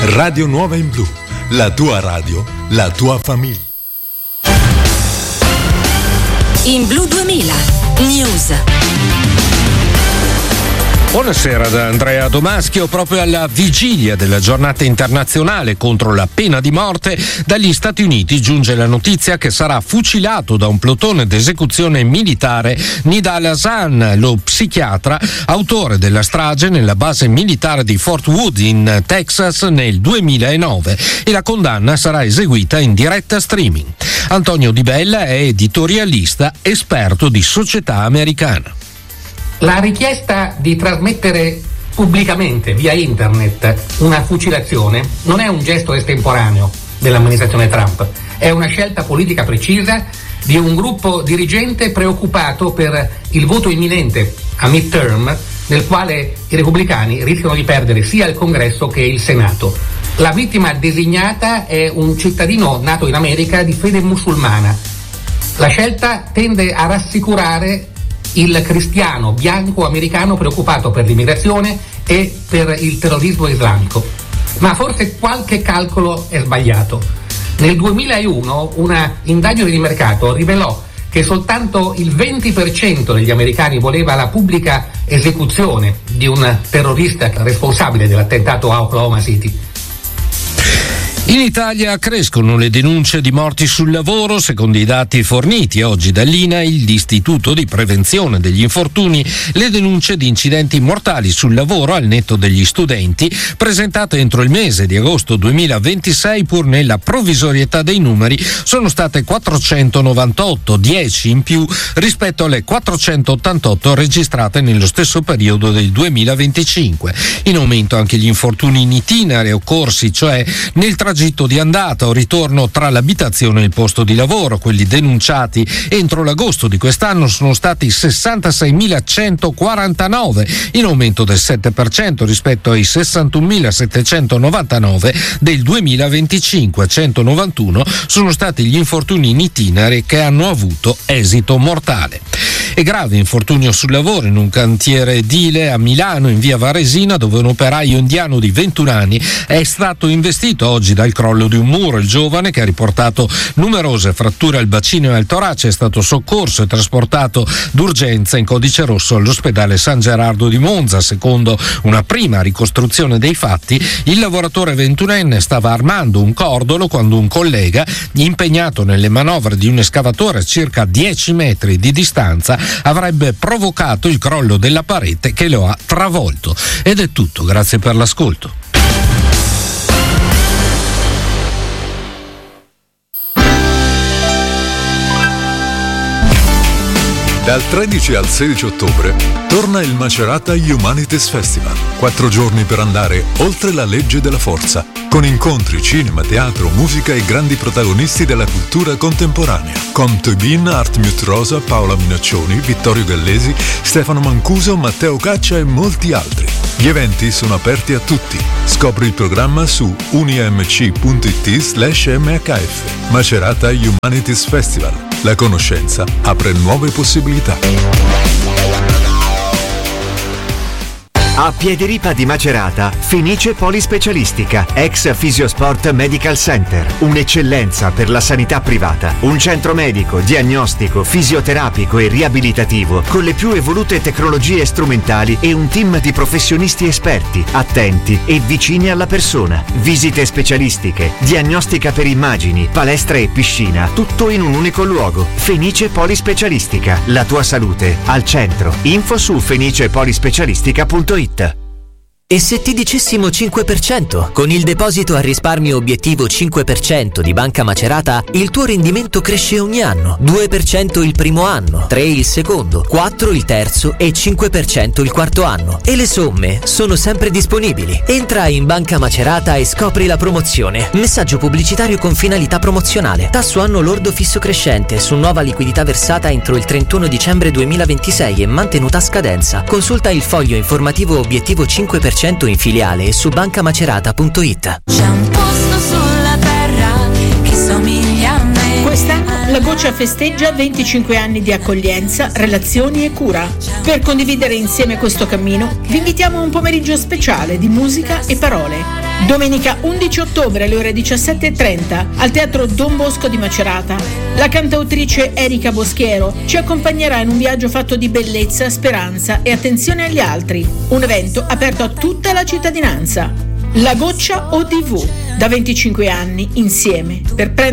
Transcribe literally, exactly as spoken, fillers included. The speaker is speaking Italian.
Radio Nuova in Blu, la tua radio, la tua famiglia. In Blu duemila News. Buonasera da Andrea Domaschio. Proprio alla vigilia della giornata internazionale contro la pena di morte, dagli Stati Uniti giunge la notizia che sarà fucilato da un plotone d'esecuzione militare Nidal Hasan, lo psichiatra autore della strage nella base militare di Fort Wood in Texas nel duemilanove, e la condanna sarà eseguita in diretta streaming. Antonio Di Bella è editorialista, esperto di società americana. La richiesta di trasmettere pubblicamente via internet una fucilazione non è un gesto estemporaneo dell'amministrazione Trump, è una scelta politica precisa di un gruppo dirigente preoccupato per il voto imminente a midterm, nel quale i repubblicani rischiano di perdere sia il Congresso che il Senato. La vittima designata è un cittadino nato in America di fede musulmana. La scelta tende a rassicurare il cristiano bianco americano preoccupato per l'immigrazione e per il terrorismo islamico. Ma forse qualche calcolo è sbagliato. Nel duemilauno una indagine di mercato rivelò che soltanto il venti per cento degli americani voleva la pubblica esecuzione di un terrorista responsabile dell'attentato a Oklahoma City. In Italia crescono le denunce di morti sul lavoro. Secondo i dati forniti oggi dall'I N A I, l'Istituto di Prevenzione degli Infortuni, le denunce di incidenti mortali sul lavoro al netto degli studenti presentate entro il mese di agosto duemilaventisei, pur nella provvisorietà dei numeri, sono state quattrocentonovantotto, dieci in più rispetto alle quattrocentottantotto registrate nello stesso periodo del duemilaventicinque. In aumento anche gli infortuni in itinere occorsi, cioè nel tragitto di andata o ritorno tra l'abitazione e il posto di lavoro. Quelli denunciati entro l'agosto di quest'anno sono stati sessantaseimilacentoquarantanove, in aumento del sette per cento rispetto ai sessantunomilasettecentonovantanove del duemilaventicinque. centonovantuno sono stati gli infortuni in itinere che hanno avuto esito mortale. E grave infortunio sul lavoro in un cantiere edile a Milano, in via Varesina, dove un operaio indiano di ventuno anni è stato investito oggi dal crollo di un muro. Il giovane, che ha riportato numerose fratture al bacino e al torace, è stato soccorso e trasportato d'urgenza in codice rosso all'ospedale San Gerardo di Monza. Secondo una prima ricostruzione dei fatti, il lavoratore ventunenne stava armando un cordolo quando un collega, impegnato nelle manovre di un escavatore a circa dieci metri di distanza, avrebbe provocato il crollo della parete che lo ha travolto. Ed è tutto, grazie per l'ascolto. Dal tredici al sedici ottobre torna il Macerata Humanities Festival. Quattro giorni per andare oltre la legge della forza, con incontri, cinema, teatro, musica e grandi protagonisti della cultura contemporanea. Con Tobin, Art Mute Rosa, Paola Minaccioni, Vittorio Gallesi, Stefano Mancuso, Matteo Caccia e molti altri. Gli eventi sono aperti a tutti. Scopri il programma su unimc.it slash mhf. Macerata Humanities Festival. La conoscenza apre nuove possibilità. A Piediripa di Macerata, Fenice Polispecialistica, ex Fisiosport Medical Center. Un'eccellenza per la sanità privata. Un centro medico, diagnostico, fisioterapico e riabilitativo con le più evolute tecnologie strumentali e un team di professionisti esperti, attenti e vicini alla persona. Visite specialistiche, diagnostica per immagini, palestra e piscina, tutto in un unico luogo. Fenice Polispecialistica, la tua salute al centro. Info su fenicepolispecialistica punto it. E se ti dicessimo cinque per cento? Con il deposito a risparmio obiettivo cinque per cento di Banca Macerata, il tuo rendimento cresce ogni anno. due per cento il primo anno, tre per cento il secondo, quattro per cento il terzo e cinque per cento il quarto anno. E le somme sono sempre disponibili. Entra in Banca Macerata e scopri la promozione. Messaggio pubblicitario con finalità promozionale. Tasso anno lordo fisso crescente su nuova liquidità versata entro il trentuno dicembre duemilaventisei e mantenuta a scadenza. Consulta il foglio informativo obiettivo cinque per cento in filiale e su bancamacerata punto it. C'è un posto sulla terra che somiglia a me. Quest'anno La Goccia festeggia venticinque anni di accoglienza, relazioni e cura. Per condividere insieme questo cammino, vi invitiamo a un pomeriggio speciale di musica e parole. Domenica undici ottobre alle ore diciassette e trenta al Teatro Don Bosco di Macerata. La cantautrice Erika Boschiero ci accompagnerà in un viaggio fatto di bellezza, speranza e attenzione agli altri. Un evento aperto a tutta la cittadinanza. La Goccia O D V, da venticinque anni insieme per prendere